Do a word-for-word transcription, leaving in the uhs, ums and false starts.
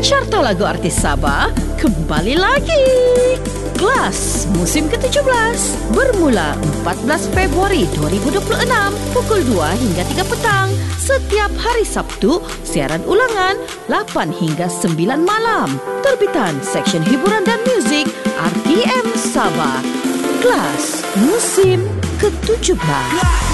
Carta lagu artis Sabah kembali lagi. Kelas musim ke tujuh belas bermula empat belas Februari dua ribu dua puluh enam pukul dua hingga tiga petang. Setiap hari Sabtu, siaran ulangan lapan hingga sembilan malam. Terbitan Seksyen Hiburan dan Muzik R T M Sabah. Kelas musim ke tujuh belas.